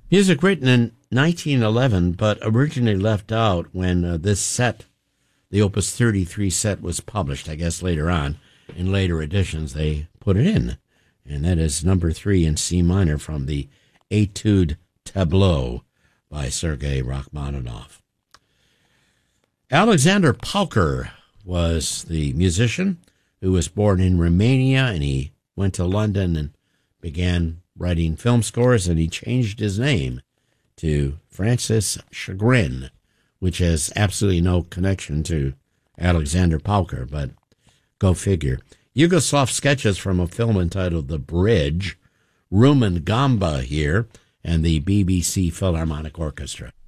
Music written in 1911, but originally left out when this set, the Opus 33 set, was published. I guess later on, in later editions, they put it in. And that is number 3 in C minor from the Etude Tableau by Sergei Rachmaninoff. Alexander Pauker was the musician who was born in Romania, and he went to London and began writing film scores, and he changed his name to Francis Chagrin, which has absolutely no connection to Alexander Pauker, but go figure. Yugoslav sketches from a film entitled The Bridge, Rumen Gamba here, and the BBC Philharmonic Orchestra.